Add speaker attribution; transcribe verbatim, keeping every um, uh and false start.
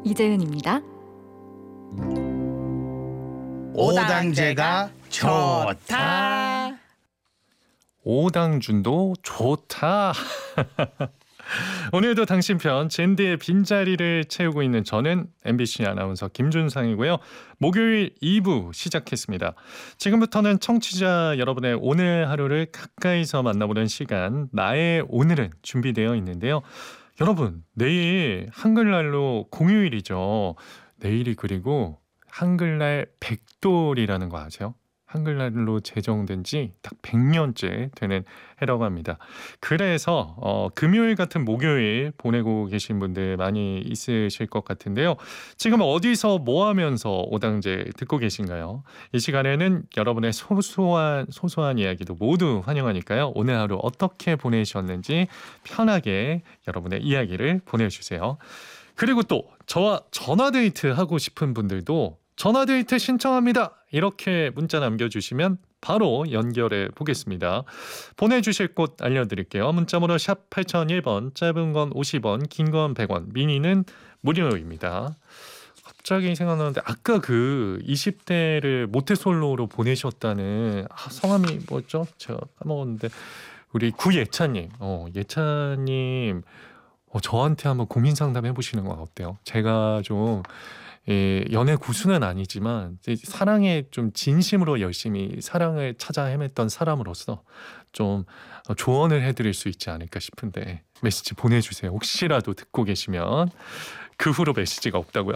Speaker 1: 이재은입니다.
Speaker 2: 오당제가 좋다.
Speaker 3: 오당준도 좋다. 오늘도 당신 편 젠드의 빈자리를 채우고 있는 저는 엠비씨 아나운서 김준상이고요. 목요일 이 부 시작했습니다. 지금부터는 청취자 여러분의 오늘 하루를 가까이서 만나보는 시간, 나의 오늘은 준비되어 있는데요. 여러분, 내일 한글날로 공휴일이죠. 내일이 그리고 한글날 백돌이라는 거 아세요? 한글날로 제정된 지 딱 백 년째 되는 해라고 합니다. 그래서 어, 금요일 같은 목요일 보내고 계신 분들 많이 있으실 것 같은데요. 지금 어디서 뭐 하면서 오당제 듣고 계신가요? 이 시간에는 여러분의 소소한 소소한 이야기도 모두 환영하니까요. 오늘 하루 어떻게 보내셨는지 편하게 여러분의 이야기를 보내주세요. 그리고 또 저와 전화데이트 하고 싶은 분들도 전화데이트 신청합니다. 이렇게 문자 남겨주시면 바로 연결해 보겠습니다. 보내주실 곳 알려드릴게요. 문자번호 샵 팔공공일 번, 짧은 건 오십 원, 긴 건 백 원, 미니는 무료입니다. 갑자기 생각나는데 아까 그 이십 대를 모태솔로로 보내셨다는 아, 성함이 뭐였죠? 제가 까먹었는데 우리 구예찬님, 어, 예찬님 어, 저한테 한번 고민 상담 해보시는 건 어때요? 제가 좀 예, 연애 고수는 아니지만 사랑에 좀 진심으로 열심히 사랑을 찾아 헤맸던 사람으로서 좀 조언을 해드릴 수 있지 않을까 싶은데 메시지 보내주세요. 혹시라도 듣고 계시면. 그 후로 메시지가 없다고요?